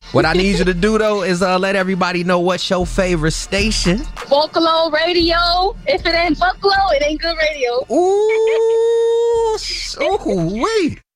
What I need you to do, though, is let everybody know what's your favorite station. Vocalo Radio. If it ain't Vocalo, it ain't good radio. Ooh, wait.